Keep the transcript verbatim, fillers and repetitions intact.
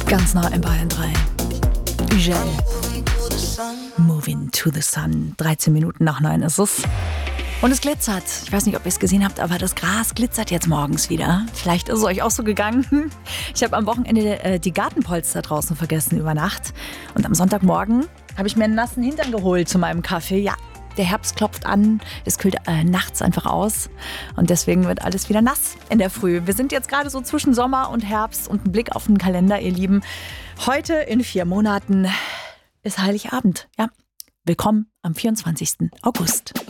Ganz nah in Bayern drei. Ugel. Moving to the Sun. dreizehn Minuten nach neun ist es. Und es glitzert. Ich weiß nicht, ob ihr es gesehen habt, aber das Gras glitzert jetzt morgens wieder. Vielleicht ist es euch auch so gegangen. Ich habe am Wochenende äh, die Gartenpolster draußen vergessen über Nacht. Und am Sonntagmorgen habe ich mir einen nassen Hintern geholt zu meinem Kaffee. Ja, der Herbst klopft an. Es kühlt äh, nachts einfach aus. Und deswegen wird alles wieder nass in der Früh. Wir sind jetzt gerade so zwischen Sommer und Herbst und ein Blick auf den Kalender, ihr Lieben. Heute in vier Monaten ist Heiligabend. Ja, willkommen am vierundzwanzigsten August.